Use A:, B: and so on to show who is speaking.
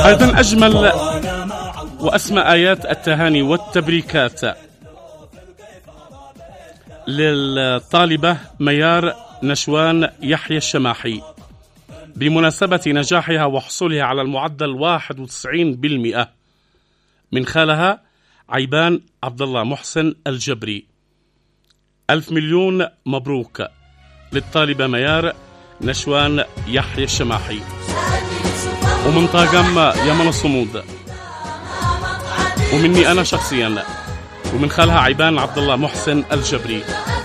A: أيضا أجمل وأسمى آيات التهاني والتبريكات للطالبة ميار نشوان يحيى الشماحي بمناسبة نجاحها وحصولها على المعدل 91%، من خالها عيبان عبد الله محسن الجبري. 1000 مليون مبروك للطالبة ميار نشوان يحيى الشماحي. ومن طاقم يمن الصمود، ومني أنا شخصيا، ومن خالها عيبان عبد الله محسن الجبري،